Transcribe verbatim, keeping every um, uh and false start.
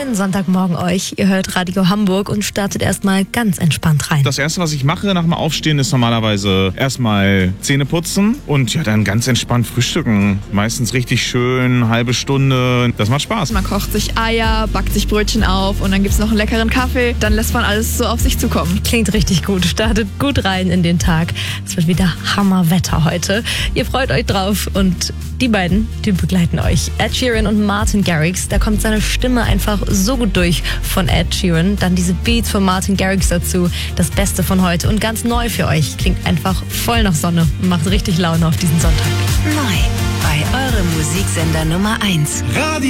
Schönen Sonntagmorgen euch. Ihr hört Radio Hamburg und startet erstmal ganz entspannt rein. Das Erste, was ich mache nach dem Aufstehen, ist normalerweise erstmal Zähne putzen und ja, dann ganz entspannt frühstücken. Meistens richtig schön, halbe Stunde. Das macht Spaß. Man kocht sich Eier, backt sich Brötchen auf und dann gibt's noch einen leckeren Kaffee. Dann lässt man alles so auf sich zukommen. Klingt richtig gut. Startet gut rein in den Tag. Es wird wieder Hammerwetter heute. Ihr freut euch drauf und die beiden, die begleiten euch. Ed Sheeran und Martin Garrix. Da kommt seine Stimme einfach so gut durch von Ed Sheeran. Dann diese Beats von Martin Garrix dazu. Das Beste von heute und ganz neu für euch. Klingt einfach voll nach Sonne und macht richtig Laune auf diesen Sonntag. Neu bei eurem Musiksender Nummer eins. Radio